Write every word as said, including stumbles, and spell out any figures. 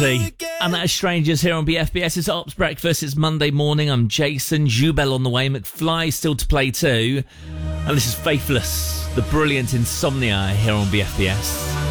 And that is Strangers here on B F B S. It's Ops Breakfast. It's Monday morning. I'm Jason. Jubel on the way. McFly still to play too. And this is Faithless, the brilliant Insomnia here on B F B S.